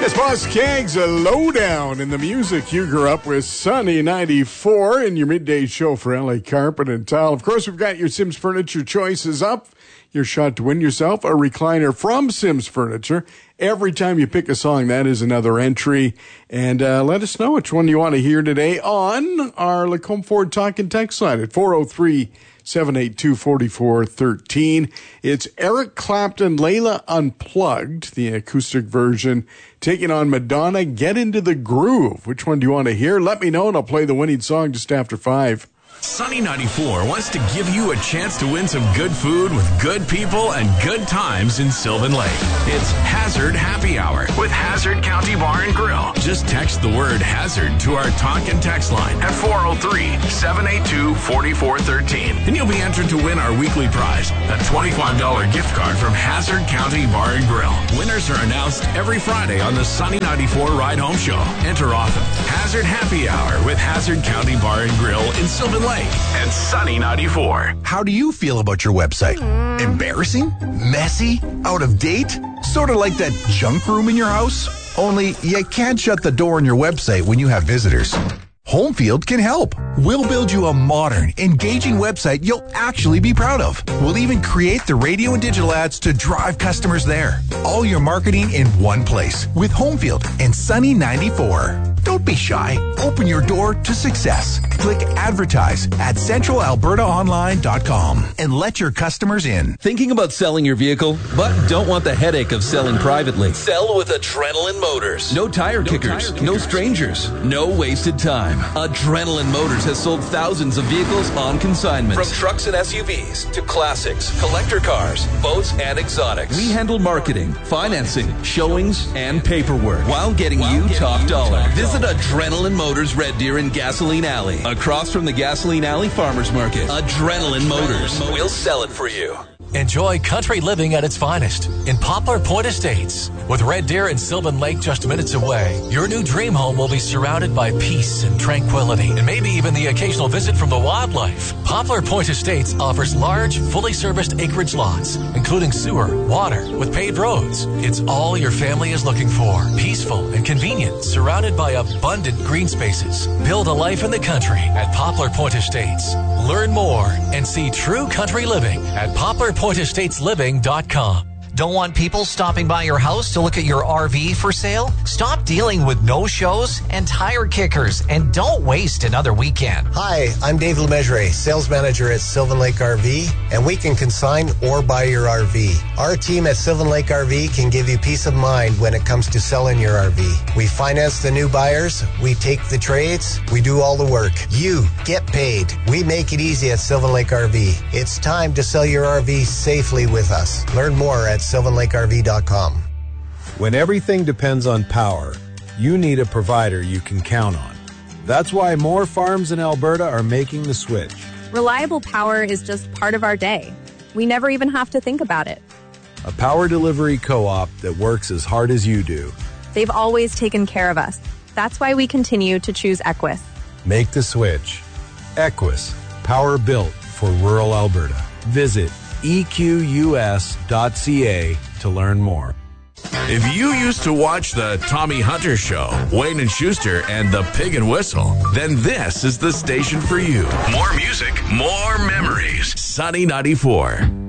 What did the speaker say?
It's Boss Keg's a lowdown in the music you grew up with. Sunny 94 in your midday show for LA Carpet and Tile. Of course, we've got your Sims Furniture choices up. Your shot to win yourself a recliner from Sims Furniture. Every time you pick a song, that is another entry. And let us know which one you want to hear today on our Lacombe Ford Talk and Text line at 403-782-4413. It's Eric Clapton, Layla Unplugged, the acoustic version, taking on Madonna, Get Into the Groove. Which one do you want to hear? Let me know, and I'll play the winning song just after 5. Sunny 94 wants to give you a chance to win some good food with good people and good times in Sylvan Lake. It's Hazard Happy Hour with Hazard County Bar and Grill. Just text the word Hazard to our talk and text line at 403-782-4413. And you'll be entered to win our weekly prize, a $25 gift card from Hazard County Bar and Grill. Winners are announced every Friday on the Sunny 94 Ride Home Show. Enter often. Hazard Happy Hour with Hazard County Bar and Grill in Sylvan Lake. And Sunny 94. How do you feel about your website? Embarrassing? Messy? Out of date? Sort of like that junk room in your house? Only you can't shut the door on your website when you have visitors. Homefield can help. We'll build you a modern, engaging website you'll actually be proud of. We'll even create the radio and digital ads to drive customers there. All your marketing in one place with Homefield and Sunny 94. Don't be shy. Open your door to success. Click advertise at centralalbertaonline.com and let your customers in. Thinking about selling your vehicle, but don't want the headache of selling privately? Sell with Adrenaline Motors. No tire kickers, no strangers, no wasted time. Adrenaline Motors has sold thousands of vehicles on consignment. From trucks and SUVs to classics, collector cars, boats, and exotics. We handle marketing, financing, showings, and paperwork while getting you top dollar. Visit Adrenaline Motors Red Deer in Gasoline Alley, across from the Gasoline Alley Farmers Market. Adrenaline Motors. We'll sell it for you. Enjoy country living at its finest in Poplar Point Estates. With Red Deer and Sylvan Lake just minutes away, your new dream home will be surrounded by peace and tranquility, and maybe even the occasional visit from the wildlife. Poplar Point Estates offers large, fully serviced acreage lots, including sewer, water, with paved roads. It's all your family is looking for. Peaceful and convenient, surrounded by abundant green spaces. Build a life in the country at Poplar Point Estates. Learn more and see true country living at poplarpointestatesLiving.com. Don't want people stopping by your house to look at your RV for sale? Stop dealing with no-shows and tire kickers, and don't waste another weekend. Hi, I'm Dave Lemessurier, sales manager at Sylvan Lake RV, and we can consign or buy your RV. Our team at Sylvan Lake RV can give you peace of mind when it comes to selling your RV. We finance the new buyers, we take the trades, we do all the work. You get paid. We make it easy at Sylvan Lake RV. It's time to sell your RV safely with us. Learn more at SylvanLakeRV.com. When everything depends on power, you need a provider you can count on. That's why more farms in Alberta are making the switch. Reliable power is just part of our day. We never even have to think about it. A power delivery co-op that works as hard as you do. They've always taken care of us. That's why we continue to choose Equus. Make the switch. Equus, power built for rural Alberta. Visit equs.ca to learn more. If you used to watch the Tommy Hunter Show, Wayne and Schuster, and the Pig and Whistle, then this is the station for you. More music, more memories. Sunny 94.